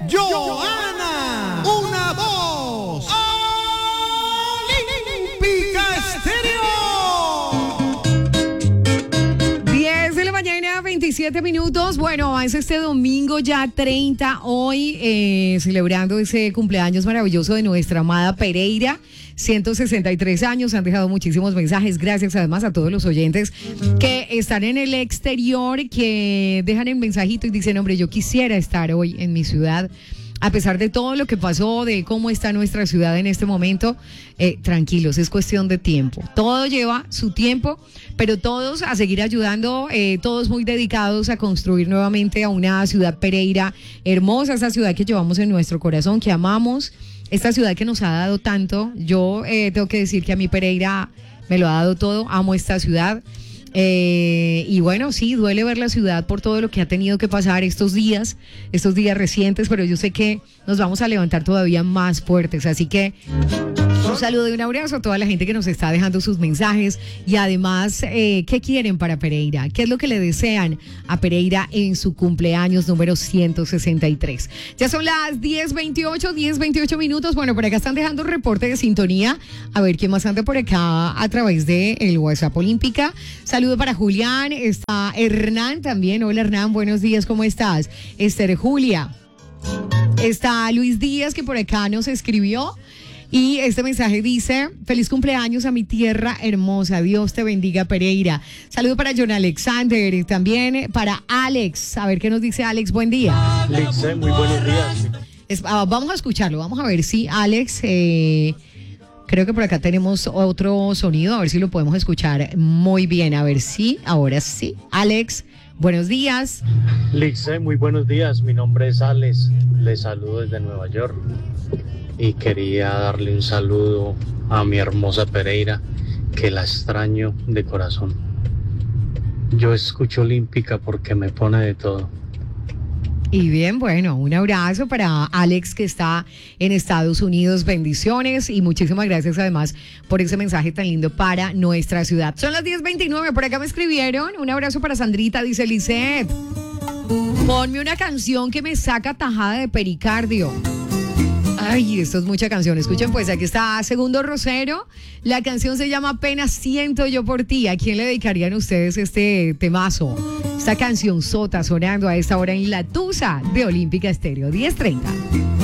Joana, una voz olímpica estéreo. 10 de la mañana, 27 minutos. Bueno, es este domingo ya 30, hoy celebrando ese cumpleaños maravilloso de nuestra amada Pereira. 163 años, han dejado muchísimos mensajes, gracias además a todos los oyentes que están en el exterior, que dejan el mensajito y dicen, hombre, yo quisiera estar hoy en mi ciudad, a pesar de todo lo que pasó, de cómo está nuestra ciudad en este momento. Tranquilos, es cuestión de tiempo, todo lleva su tiempo, pero todos a seguir ayudando, todos muy dedicados a construir nuevamente a una ciudad Pereira hermosa, esa ciudad que llevamos en nuestro corazón, que amamos. Esta ciudad que nos ha dado tanto. Yo tengo que decir que a mí Pereira me lo ha dado todo, amo esta ciudad. Y bueno, sí, duele ver la ciudad por todo lo que ha tenido que pasar estos días recientes, pero yo sé que nos vamos a levantar todavía más fuertes, así que un saludo y un abrazo a toda la gente que nos está dejando sus mensajes y además, ¿qué quieren para Pereira? ¿Qué es lo que le desean a Pereira en su cumpleaños número 163? Ya son las 10:28 minutos. Bueno, por acá están dejando reporte de sintonía. A ver quién más anda por acá a través de el WhatsApp Olímpica. Saludo para Julián, está Hernán también. Hola Hernán, buenos días, ¿cómo estás? Esther Julia. Está Luis Díaz que por acá nos escribió. Y este mensaje dice, feliz cumpleaños a mi tierra hermosa, Dios te bendiga Pereira. Saludo para John Alexander, también para Alex, a ver qué nos dice Alex, buen día. Alex, muy buenos días. Vamos a escucharlo, vamos a ver si Alex, creo que por acá tenemos otro sonido, a ver si lo podemos escuchar muy bien, a ver si, ahora sí. Alex, buenos días. Alex, muy buenos días, mi nombre es Alex, les saludo desde Nueva York. Y quería darle un saludo a mi hermosa Pereira, que la extraño de corazón. Yo escucho Olímpica porque me pone de todo. Y bien, bueno, un abrazo para Alex que está en Estados Unidos, bendiciones y muchísimas gracias además por ese mensaje tan lindo para nuestra ciudad. Son las 10:29, por acá me escribieron, un abrazo para Sandrita, dice Lisette, ponme una canción que me saca tajada de pericardio. Ay, esto es mucha canción. Escuchen pues, aquí está Segundo Rosero. La canción se llama Apenas siento yo por ti. ¿A quién le dedicarían ustedes este temazo? Esta canción sota sonando a esta hora en La Tusa de Olímpica Estéreo, 10:30.